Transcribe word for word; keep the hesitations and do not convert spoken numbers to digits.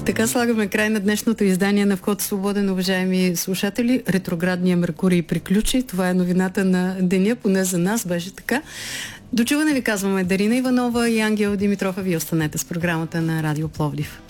Така слагаме край на днешното издание на Вход свободен, уважаеми слушатели. Ретроградния Меркурий приключи. Това е новината на деня, поне за нас беше така. До чуване ви казваме Дарина Иванова и Ангел Димитров, а вие останете с програмата на Радио Пловдив.